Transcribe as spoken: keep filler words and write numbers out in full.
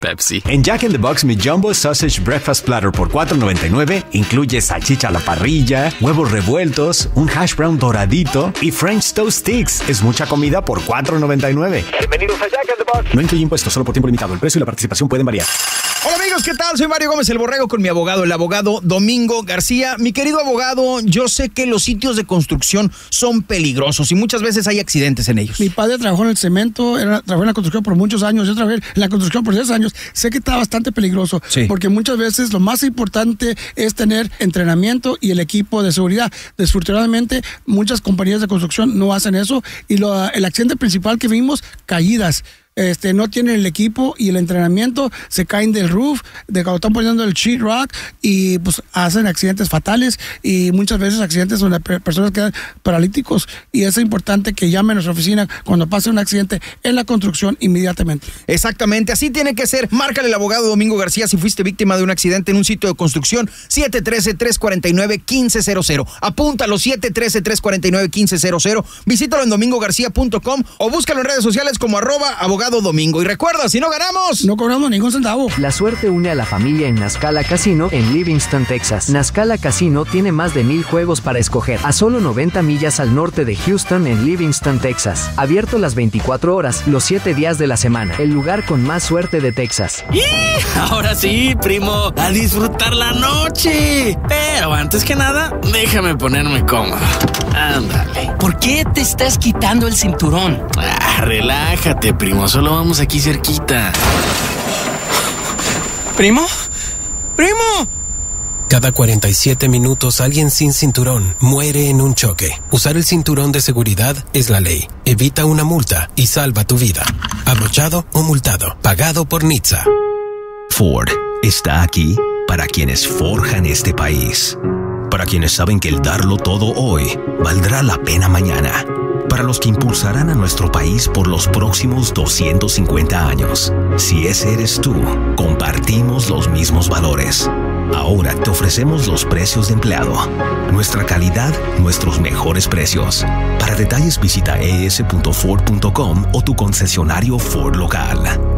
Pepsi. En Jack in the Box, mi Jumbo Sausage Breakfast Platter por cuatro noventa y nueve incluye salchicha a la parrilla, huevos revueltos, un hash brown doradito y French Toast Sticks. Es mucha comida por cuatro noventa y nueve. Bienvenidos a Jack in the Box. No incluye impuestos, solo por tiempo limitado. El precio y la participación pueden variar. Hola amigos, ¿qué tal? Soy Mario Gómez el Borrego con mi abogado, el abogado Domingo García. Mi querido abogado, yo sé que los sitios de construcción son peligrosos y muchas veces hay accidentes en ellos. Mi padre trabajó en el cemento, era, trabajó en la construcción por muchos años, yo trabajé en la construcción por diez años. Sé que está bastante peligroso, sí, porque muchas veces lo más importante es tener entrenamiento y el equipo de seguridad. Desafortunadamente, muchas compañías de construcción no hacen eso y lo, el accidente principal que vimos, caídas. Este, no tienen el equipo y el entrenamiento, se caen del roof, de cuando están poniendo el sheet rock y pues hacen accidentes fatales y muchas veces accidentes donde personas quedan paralíticos y es importante que llamen a nuestra oficina cuando pase un accidente en la construcción inmediatamente. Exactamente, así tiene que ser. Márcale al abogado Domingo García si fuiste víctima de un accidente en un sitio de construcción. siete uno tres, tres cuatro nueve, uno cinco cero cero. Apúntalo, siete uno tres, tres cuatro nueve, uno cinco cero cero. Visítalo en domingo garcía punto com o búscalo en redes sociales como arroba abogado Domingo. Y recuerda, si no ganamos, no cobramos ningún centavo. La suerte une a la familia en Nascala Casino en Livingston, Texas. Nascala Casino tiene más de mil juegos para escoger, a solo noventa millas al norte de Houston en Livingston, Texas. Abierto las veinticuatro horas, los siete días de la semana. El lugar con más suerte de Texas. ¡Y! Ahora sí, primo, a disfrutar la noche. Pero antes que nada, déjame ponerme cómodo. Ándale. ¿Por qué te estás quitando el cinturón? Ah, relájate, primo. Solo vamos aquí cerquita. ¿Primo? ¡Primo! Cada cuarenta y siete minutos alguien sin cinturón muere en un choque. Usar el cinturón de seguridad es la ley. Evita una multa y salva tu vida. Abrochado o multado. Pagado por N H T S A. Ford está aquí para quienes forjan este país. Para quienes saben que el darlo todo hoy valdrá la pena mañana. Para los que impulsarán a nuestro país por los próximos doscientos cincuenta años. Si ese eres tú, compartimos los mismos valores. Ahora te ofrecemos los precios de empleado. Nuestra calidad, nuestros mejores precios. Para detalles visita e s punto ford punto com o tu concesionario Ford local.